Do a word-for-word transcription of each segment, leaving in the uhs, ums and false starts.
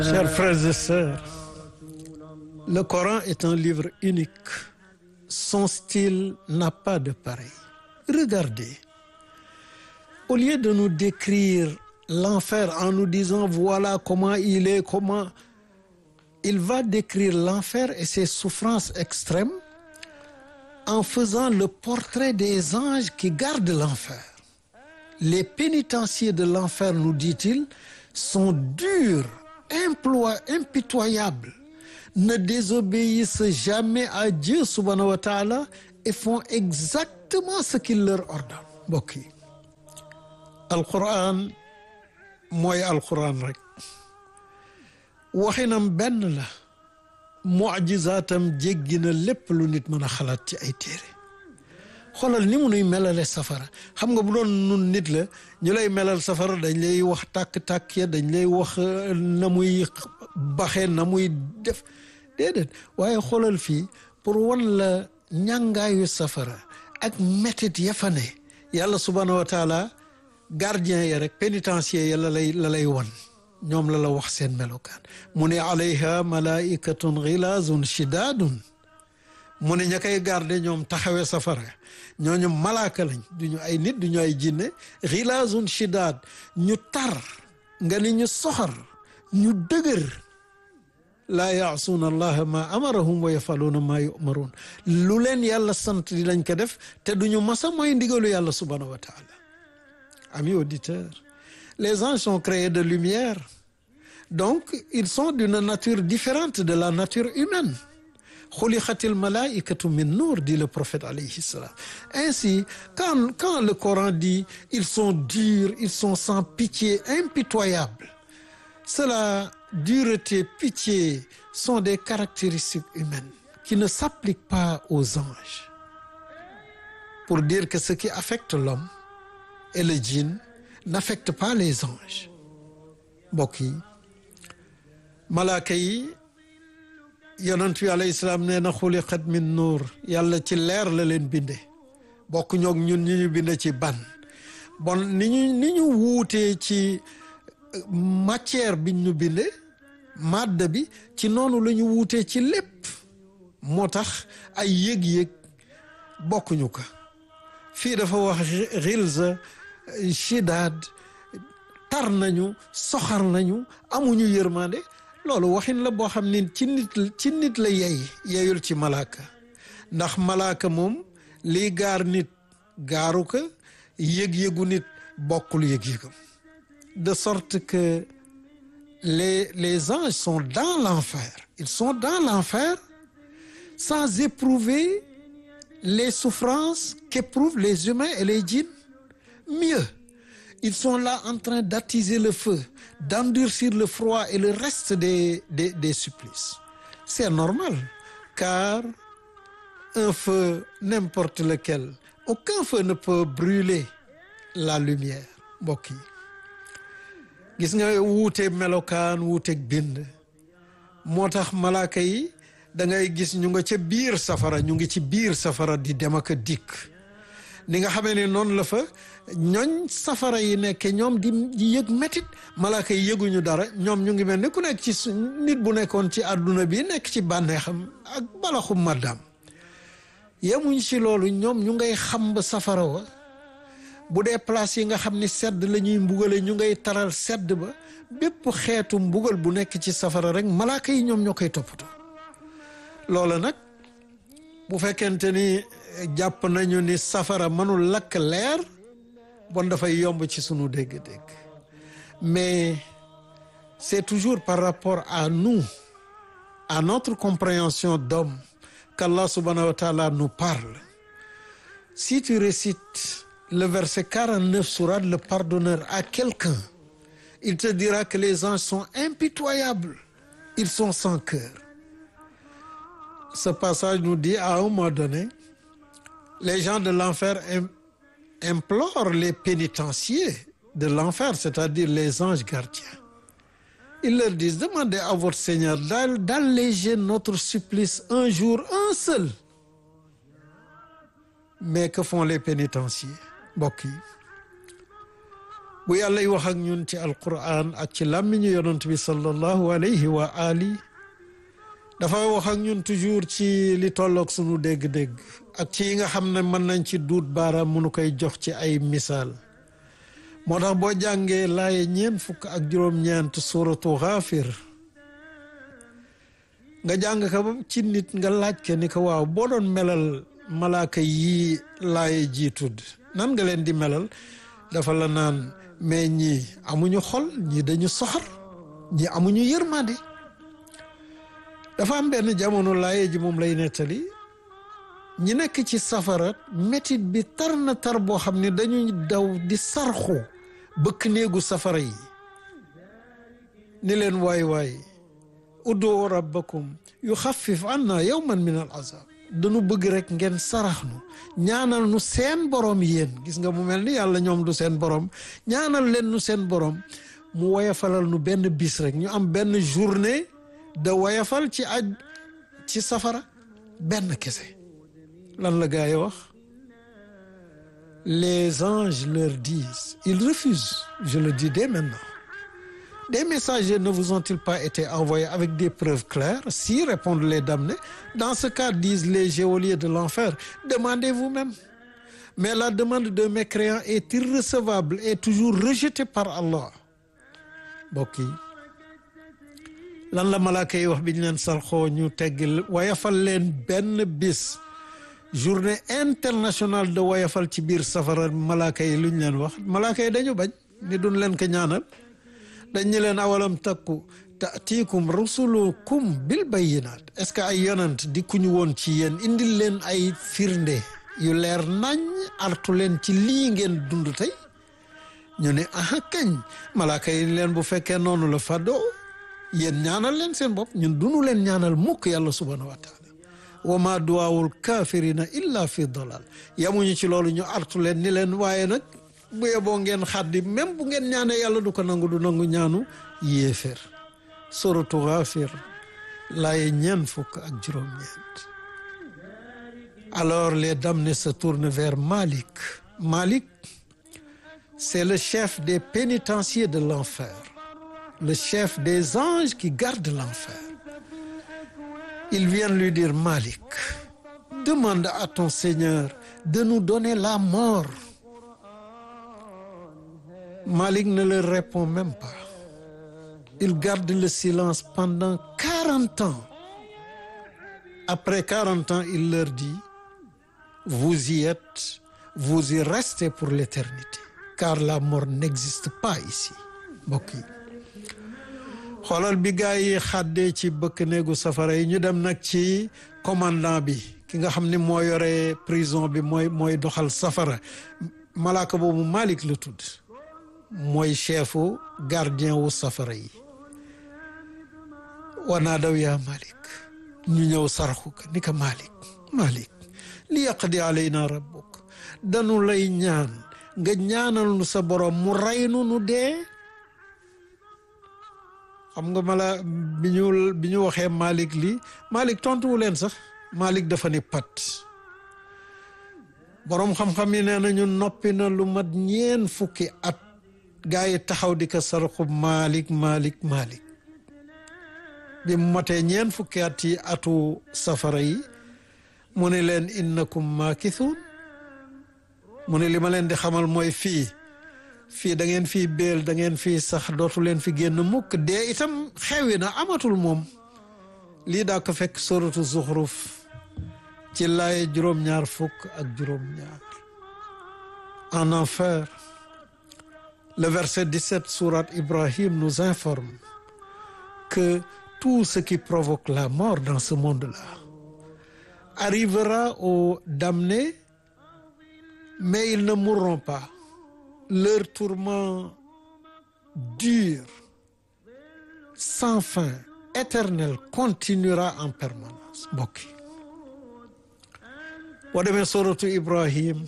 Chers frères et sœurs, le Coran est un livre unique. Son style n'a pas de pareil. Regardez, au lieu de nous décrire l'enfer en nous disant voilà comment il est, comment il va décrire l'enfer et ses souffrances extrêmes en faisant le portrait des anges qui gardent l'enfer. Les pénitenciers de l'enfer, nous dit-il, sont durs, implois, impitoyables, ne désobéissent jamais à Dieu subhanahu wa ta'ala et font exactement ce qu'il leur ordonne. Mbokk yi alquran mooy alquran rek waxinam benn la mu'jizaatam jéggi na lépp lu nit mën a xalaat ci ay téere xoolal ni mu nuy melale safara xam nga bu doon nun nit la ñu lay melal safara dañ lay wax tàkk-tàkk ya dañ lay wax na muy baxee na muy def déedéet waaye xoolal fii pour wan la ñàngaayu safara ak métit ya fa ne yàlla subhanahu wa taala gardien ya rek pénitencier ya la lay la lay wan ñoom la la wax seen melokaan mu ne alayha malaikatun ghilazun shidadun mu ne ña koy garde ñoom taxawee safara ñooñu malaaka lañ duñu ay nit duñu ay jinne ghilazun shidad ñu tar nga ni ñu soxor ñu dëgër laa yaasuuna allaha ma amarahum wa yafaluuna ma yumaruun lu leen yàlla sant di lañ ko def te duñu masa mooy ndigalu yàlla subhanahu wa taala. Amis auditeurs, les anges sont créés de lumière, donc ils sont d'une nature différente de la nature humaine. Xuliqatil malaikatu min nour, dit le prophète alayhi salam. Ainsi, quand, quand le Coran dit ils sont durs, ils sont sans pitié, impitoyables, cela, dureté, pitié, sont des caractéristiques humaines qui ne s'appliquent pas aux anges. Pour dire que ce qui affecte l'homme et le djinn n'affecte pas les anges. Mbokk yi malaaka yi yonent bi alayhi salaam nee na xuliqat min nuur yàlla ci leer la leen binde bokk ñoog ñun ñi ñu binde ci ban bon ni ñu ni ñu wuutee ci matière biñ ñu binde madda bi ci noonu la ñu wuutee ci lépp moo tax ay yëg-yëg bokkuñu ko fii dafa wax xilza shidaad tar nañu soxar nañu amuñu yërmande loolu waxin la boo xam ne ci nit ci nit la yey yeyul ci malaaka ndax malaaka moom lii gaar nit gaaru ko yëg-yëgu nit bokkul yëg-yëgam de sorte que les les anges sont dans l'enfer ils sont dans l'enfer sans éprouver les souffrances qu'éprouvent les humains et les djinns. Mieux, ils sont là en train d'attiser le feu, d'endurcir le froid et le reste des, des, des supplices. C'est normal, car un feu, n'importe lequel, aucun feu ne peut brûler la lumière. Mbokk yi gis nga wuuteeg melokaan wuuteeg bind moo tax malaaka yi da ngay gis ñu nga ca biir safara ñu ngi ci biir safara di dem ak a dikk ni nga xamee ne noonu la fa ñooñ safara yi nekke ñoom di di yëg métit malaaka yi yëguñu dara ñoom ñu ngi mel ni ku nekk ci nit bu nekkoon ci àdduna bi nekk ci bànneexam ak balaxum maddaam yemuñ ci loolu ñoom ñu ngay xam ba safara wa bu dee place yi nga xam ni sedd la ñuy mbugale ñu ngay taral sedd ba bépp xeetu mbugal bu nekk ci safara rek malaaka yi ñoom ñoo koy toppatoo loola nag bu fekkente ni jàpp nañu ni safara mënul lakk leer bon dafay yomb ci sunu dégg-dégg mais c'est toujours par rapport à nous à notre compréhension d'homme qu'Allah subhanahu wa ta'ala nous parle. Si tu récites le verset quarante-neuf sourate le pardonneur à quelqu'un, il te dira que les anges sont impitoyables, ils sont sans cœur. Ce passage nous dit à un moment donné, les gens de l'enfer implorent les pénitenciers de l'enfer, c'est-à-dire les anges gardiens. Ils leur disent, demandez à votre Seigneur d'alléger notre supplice un jour, un seul. Mais que font les pénitenciers? Mbokk yi bu yàlla y wax ak ñun ci alquran ak ci làmmiñu yonent bi sallallahu alayhi wa ali dafay wax ak ñun toujours ci li tolloog sunu dégg-dégg ak ci yi nga xam ne mën nañ ci duut baaraam mënu koy jox ci ay misaal moo tax boo jàngee laaye ñeent fukk ak juróom-ñeent suratu Ghafir nga jàng ka ba ci nit nga laaj ke ni ko waaw boo doon melal malaaka yii laaye jiitud nan nga leen di melal dafa la naan mais ñii amuñu xol ñii dañu soxor ñii amuñu yërmande dafa am benn jamono laaye ji moom lay nettali ñi nekk ci safara métit bi tar na tar boo xam ne dañuy daw di sarxu bëkk néegu safara yi ni leen waay waay udoo rabbakum yuxaffif anna yawman min al azab dañu bëgg rek ngeen sarax nu ñaanal nu seen borom yéen gis nga mu mel ni yàlla ñoom du seen borom ñaanal leen nu seen borom mu woyafalal nu benn bis rek ñu am benn journée de woyafal ci aj ci safara benn kese lan la gaa yi wax les anges leur disent ils refusent je le dis dès maintenant des messagers ne vous ont-ils pas été envoyés avec des preuves claires? Si, répondent les damnés. Dans ce cas, disent les geôliers de l'enfer, demandez vous-même. Mais la demande de mécréants est irrecevable et toujours rejetée par Allah. Mbokk yi lan la malaaka yi wax bi ñu leen sarxoo ñu teggil wayafal leen benn bis journée internationale de wayafal ci biir safara malaaka yi lu ñu leen wax malaaka yi dañu bañ ni duñ leen ko ñaanal dañu leen awalam takku taatiikum rusulukum bil bayyinaat est-ce que ay yonant di ku ñu woon ci yéen indil leen ay firnde yu leer nañ artu leen ci lii ngeen dund tey ñu ne aha kañ malaaka yi leen bu fekkee noonu la fàddoo yéen ñaanal leen seen bopp ñun dunu leen ñaanal mukk yàlla subhanahu wa taala wa ma duwaawul kaafirina illa fi dalal yamuñu ci loolu ñu artu leen ni leen waaye nag bu yeboo ngeen xaddi même bu ngeen ñaanee yàlla du ko nangu du nangu ñaanu yéeféer suratu Ghafir laaye ñeent fukk ak juróom-ñeent alors les damnés se tournent vers Malik. Malik, c'est le chef des pénitenciers de l'enfer, le chef des anges qui gardent l'enfer. Ils viennent lui dire, Malik, demande à ton Seigneur de nous donner la mort. Malik ne leur répond même pas. Il garde le silence pendant quarante ans. Après quarante ans, il leur dit, vous y êtes, vous y restez pour l'éternité, car la mort n'existe pas ici. Mbokk yi xoolal bi gaa yi xàddee ci bëkk néegu safara yi ñu dem nag ci commandant bi ki nga xam ne moo yore prison bi mooy mooy doxal safara malaaka boobu Malik la tudd mooy chefu gardien wu safara yi wanaa daw yaa Malik ñu ñëw sarxu ko ni ko Malik Malik li yaqdi alayna rabbuk danu lay ñaan nga ñaanal nu sa borom mu rey nu nu dee xam nga mala bi ñu bi ñu waxee Malik lii Malik tontuwu leen sax Malik dafa ni pat boroom xam-xam yi nee nañu noppi na lu mat ñeen fukki at gaa yi taxaw di ko sarxu Malik Malik Malik bi mu matee ñeen fukki at yi atu safara yi mu ne leen innakum maakithun mu ne li ma leen di xamal mooy fii fii da ngeen fii béel da ngeen fii sax dootu leen fi génn mukk dee itam xewi na amatul moom lii daa ko fekk suratu Zuxruf ci laay juróom-ñaar fukk ak juróom-ñaar en enfer le verset dix-sept sourate Ibrahim nous informe que tout ce qui provoque la mort dans ce monde-là arrivera aux damnés, mais ils ne mourront pas. Leur tourment dur, sans fin, éternel, continuera en permanence. Mbokk yi boo demee suratu Ibrahim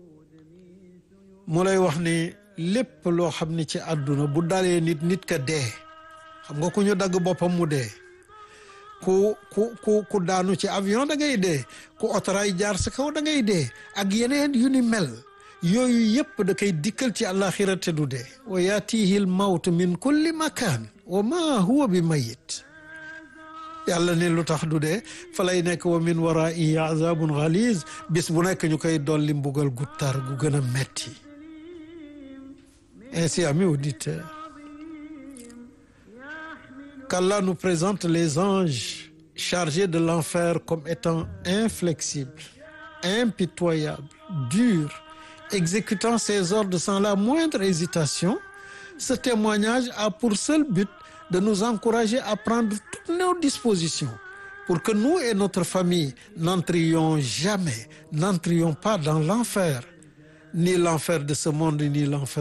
mu lay wax ni lépp loo xam ni ci àdduna bu dalee nit nit ka dee xam nga ku ñu dagg boppam mu dee ku ku ku ku daanu ci avion da ngay dee ku otoraay jaar sa kaw da ngay dee ak yeneen yu ni mel yooyu yëpp da koy dikkal ci àllaaxira te du dee wa yaatihi l mawt min kulli makaan wa ma huwa bi mayit yàlla ne lu tax du dee fa lay nekk wa min waraihi azabun galiz bis bu nekk ñu koy dolli mbugal gu tar gu gën a metti. Ainsi, amis auditeurs, qu'Allah nous présente les anges chargés de l'enfer comme étant inflexibles, impitoyables, durs, exécutant ses ordres sans la moindre hésitation. Ce témoignage a pour seul but de nous encourager à prendre toutes nos dispositions pour que nous et notre famille n'entrions jamais, n'entrions pas dans l'enfer, ni l'enfer de ce monde, ni l'enfer